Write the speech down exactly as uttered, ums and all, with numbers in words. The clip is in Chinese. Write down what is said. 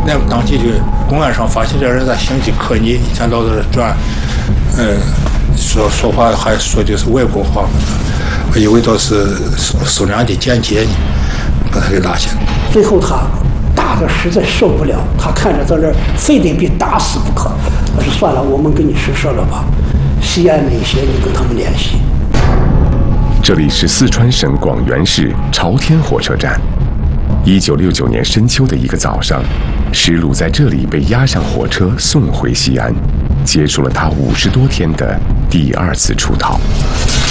那当地就公安上发现这人在行迹可疑，以前老在这转，嗯，说说话还说的是外国话，我以为都是苏联的间谍呢，把他给拉下来。 最后他打的实在受不了，他看着在这儿非得被打死不可，他说算了，我们给你施舍了吧，西安那些你跟他们联系。 这里是四川省广元市朝天火车站。一九六九年深秋的一个早上，石鲁在这里被押上火车送回西安，结束了他五十多天的第二次出逃。